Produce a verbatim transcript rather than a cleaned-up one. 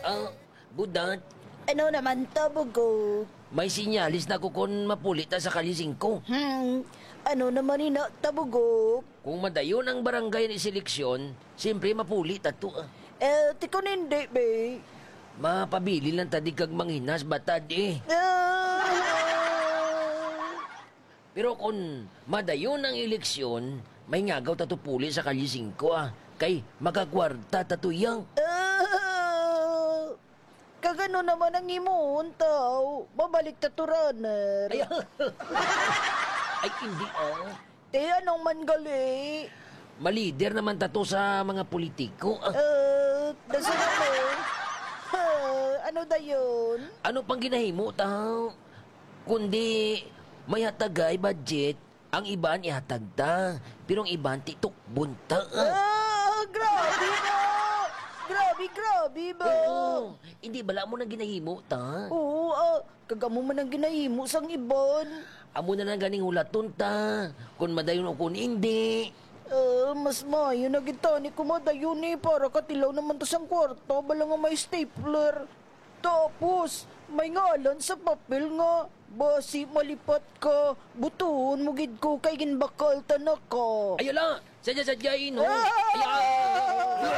Ah, budat. Ano naman to, bugog? May sinyalis na ko kung mapulit ta sa kalising ko. Hmm, ano naman ina, tabugok? Kung madayon ang barangay ni seleksyon, siyempre mapulit ato. Ah. Eh, tiko hindi, be. Mapabili lang tadi kag manghinas batad eh. Ah, Pero kung madayon ang eleksyon, may ngagaw tato puli sa kalising ko ah. Kay magagwarta tatuyang. ah, kagano naman ang imuon tao. Babalik ta to runner. Ay, ay hindi ah. Te, anong man gali? Malider naman tato sa mga politiko ah. Uh, dasa na mo. Ha, ano da yun? Ano pang ginahimo tao? Kundi may hatagay budget, ang iban ihatag ta. Pero ang iban titok bunta. Ah, grabe ba? Grabe, grabe ba? Oo, hindi bala mo na ginahimo ta. Oo, ah, kagamo man ang ginahimo sang ibon. Amo na lang ganing hulaton ta. Kung madayon o kung hindi. Ah, mas mayo na kita ni kumadayon eh, para katilaw naman to sang kwarto, bala nga may stapler. Tapos, may ngalan sa papel nga, basi malipat ka, butuhon mo gid ko kay ginbakal tanak ka. Ayala, sadya-sadyain ho. Ah! Ayala.